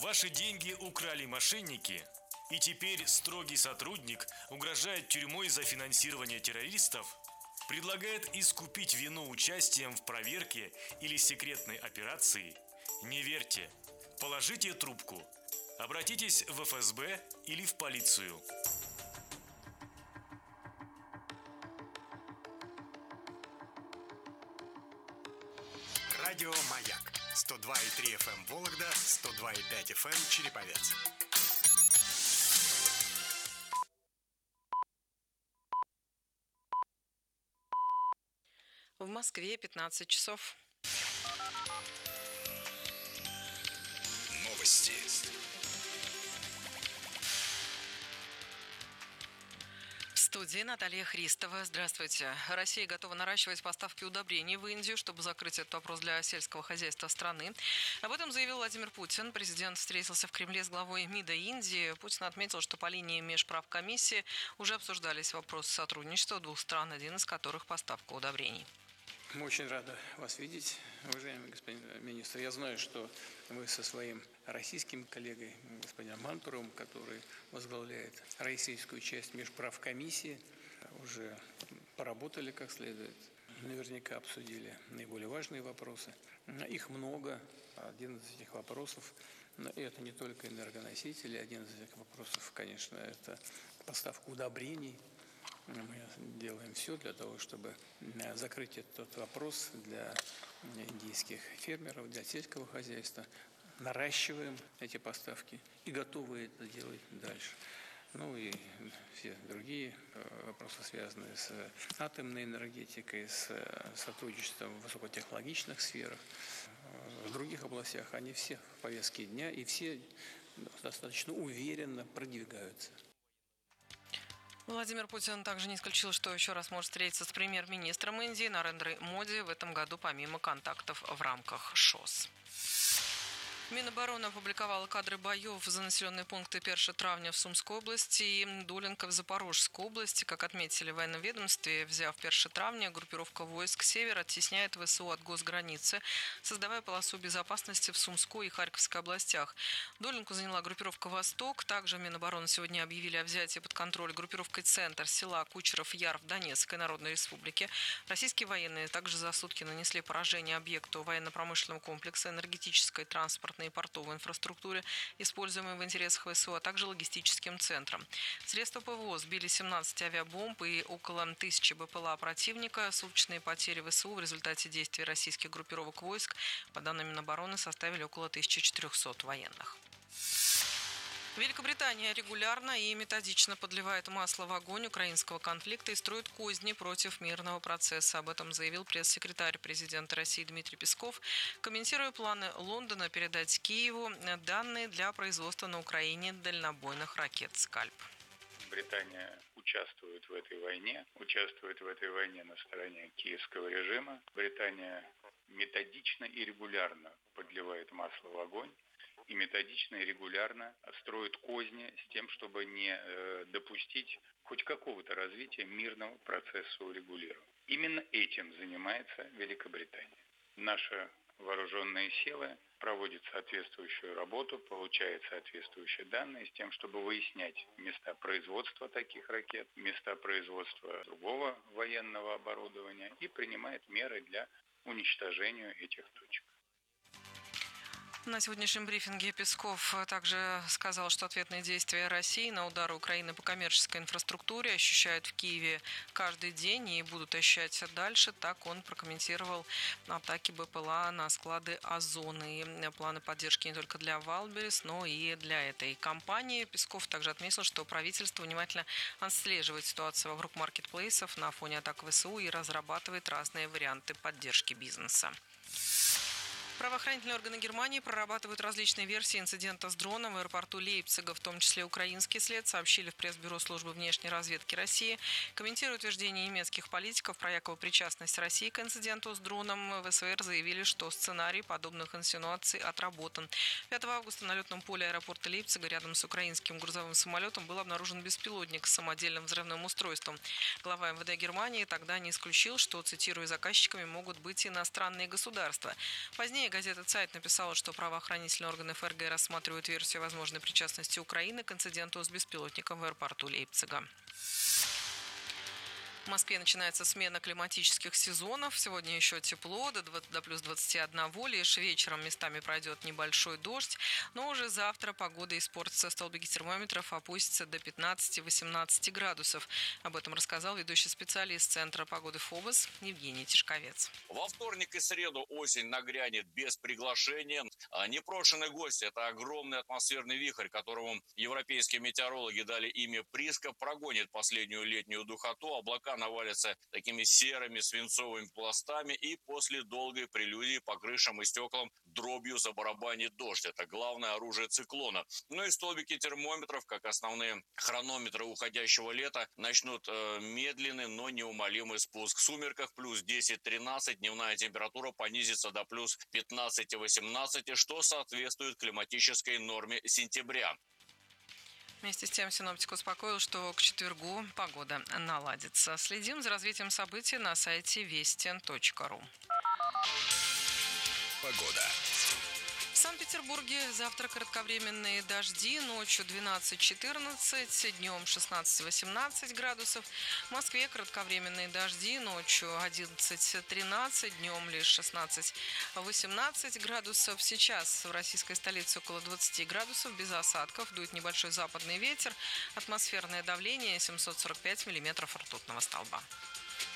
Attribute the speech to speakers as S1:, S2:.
S1: Ваши деньги украли мошенники, и теперь строгий сотрудник угрожает тюрьмой за финансирование террористов? Предлагает искупить вину участием в проверке или секретной операции? Не верьте. Положите трубку. Обратитесь в ФСБ или в полицию.
S2: Радио «Маяк». 102,3 FM Вологда, 102,5 FM Череповец.
S3: В Москве 15 часов.
S2: Новости.
S3: В студии Наталья Христова. Здравствуйте. Россия готова наращивать поставки удобрений в Индию, чтобы закрыть этот вопрос для сельского хозяйства страны. Об этом заявил Владимир Путин. Президент встретился в Кремле с главой МИДа Индии. Путин отметил, что по линии межправкомиссии уже обсуждались вопросы сотрудничества двух стран, один из которых поставка удобрений.
S4: Мы очень рады вас видеть, уважаемый господин министр. Я знаю, что вы со своим российским коллегой, господином Мантуровым, который возглавляет российскую часть межправкомиссии, уже поработали как следует. Наверняка обсудили наиболее важные вопросы. Их много. Один из этих вопросов, и это не только энергоносители, один из этих вопросов, конечно, это поставка удобрений. Мы делаем все для того, чтобы закрыть этот вопрос для индийских фермеров, для сельского хозяйства. Наращиваем эти поставки и готовы это делать дальше. Ну и все другие вопросы, связанные с атомной энергетикой, с сотрудничеством в высокотехнологичных сферах, в других областях, они все в повестке дня и все достаточно уверенно продвигаются.
S3: Владимир Путин также не исключил, что еще раз может встретиться с премьер-министром Индии Нарендрой Моди в этом году, помимо контактов в рамках ШОС. Минобороны опубликовала кадры боев за населенные пункты Перша-Травня в Сумской области и Долинка в Запорожской области. Как отметили в военном ведомстве, взяв Перша-Травня, группировка войск «Север» оттесняет ВСУ от госграницы, создавая полосу безопасности в Сумской и Харьковской областях. Долинку заняла группировка «Восток». Также Минобороны сегодня объявили о взятии под контроль группировкой «Центр» села Кучеров-Яр в Донецкой Народной Республике. Российские военные также за сутки нанесли поражение объекту военно-промышленного комплекса, энергетической, транспортной и портовой инфраструктуре, используемой в интересах ВСУ, а также логистическим центрам. Средства ПВО сбили 17 авиабомб и около 1000 БПЛА противника. Суточные потери ВСУ в результате действий российских группировок войск, по данным Минобороны, составили около 1400 военных. Великобритания регулярно и методично подливает масло в огонь украинского конфликта и строит козни против мирного процесса. Об этом заявил пресс-секретарь президента России Дмитрий Песков, комментируя планы Лондона передать Киеву данные для производства на Украине дальнобойных ракет «Скальп».
S5: Британия участвует в этой войне на стороне киевского режима. Британия методично и регулярно подливает масло в огонь и методично и регулярно строит козни с тем, чтобы не допустить хоть какого-то развития мирного процесса урегулирования. Именно этим занимается Великобритания. Наши вооруженные силы проводят соответствующую работу, получают соответствующие данные с тем, чтобы выяснять места производства таких ракет, места производства другого военного оборудования и принимает меры для уничтожения этих точек.
S3: На сегодняшнем брифинге Песков также сказал, что ответные действия России на удары Украины по коммерческой инфраструктуре ощущают в Киеве каждый день и будут ощущать дальше. Так он прокомментировал атаки БПЛА на склады Озона и планы поддержки не только для Валберес, но и для этой компании. Песков также отметил, что правительство внимательно отслеживает ситуацию вокруг маркетплейсов на фоне атак ВСУ и разрабатывает разные варианты поддержки бизнеса. Правоохранительные органы Германии прорабатывают различные версии инцидента с дроном в аэропорту Лейпцига, в том числе украинский след, сообщили в пресс-бюро службы внешней разведки России. Комментируя утверждения немецких политиков про якобы причастность России к инциденту с дроном, в СВР заявили, что сценарий подобных инсинуаций отработан. 5 августа на летном поле аэропорта Лейпцига рядом с украинским грузовым самолетом был обнаружен беспилотник с самодельным взрывным устройством. Глава МВД Германии тогда не исключил, что, цитируя, заказчиками могут быть иностранные государства. Позднее газета «Цайт» написала, что правоохранительные органы ФРГ рассматривают версию возможной причастности Украины к инциденту с беспилотником в аэропорту Лейпцига. В Москве начинается смена климатических сезонов. Сегодня еще тепло, до плюс 21, лишь вечером местами пройдет небольшой дождь. Но уже завтра погода испортится, столбики термометров опустятся до 15-18 градусов. Об этом рассказал ведущий специалист Центра погоды ФОБОС Евгений Тишковец.
S6: Во вторник и среду осень нагрянет без приглашения. Непрошенный гость – это огромный атмосферный вихрь, которому европейские метеорологи дали имя Приска, прогонит последнюю летнюю духоту. Облака навалятся такими серыми свинцовыми пластами, и после долгой прелюдии по крышам и стеклам дробью забарабанит дождь. Это главное оружие циклона. Ну и столбики термометров, как основные хронометры уходящего лета, начнут медленный, но неумолимый спуск. В сумерках плюс 10-13, дневная температура понизится до плюс 15-18, что соответствует климатической норме сентября.
S3: Вместе с тем синоптик успокоил, что к четвергу погода наладится. Следим за развитием событий на сайте вестен.ру.
S2: Погода.
S3: В Санкт-Петербурге завтра кратковременные дожди, ночью 12-14, днем 16-18 градусов. В Москве кратковременные дожди, ночью 11-13, днем лишь 16-18 градусов. Сейчас в российской столице около 20 градусов, без осадков, дует небольшой западный ветер. Атмосферное давление 745 миллиметров ртутного столба.